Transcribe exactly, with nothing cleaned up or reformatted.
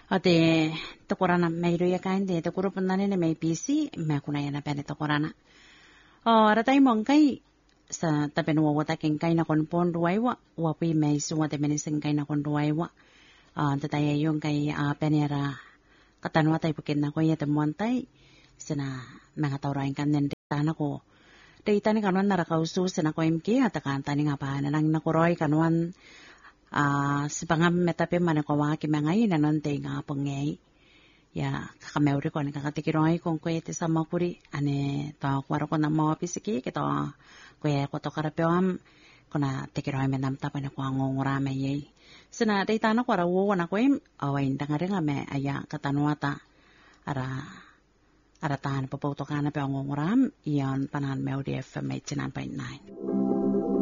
Ate tokorana meiro ya kainde to kuro punane ne mai pisi me kuna yana pene tokorana. O ratai mongkai sa tapen wa wata ken kai na kon pon ruaiwa wa pi mai suwa te menisen kai na kon ruaiwa. Ah tataya yung kai a penera katanwa tai pukin na ko ya temuan tai sena mga taurain kan nen tana ko. Dei tani kanwan nara kausu sena ko imki atakan tani ngapa nang nakuroi kanwan Ah, sipangam metape mana ko wa ki mangai na nonte nga pengei ya kakameuri ko ni kakatikiroi kong ko ite sama kuri ane to kwaro ko na mo pisiki kito ko ya ko to karapeam ko na tikiroi menam tapan ko ngongura me ye sina dei tano ko rawo na ko im awain dangare nga me aya katanuata ara ara tan popoto kana pe ngonguram iyon panan meudi F M eighty-nine point nine.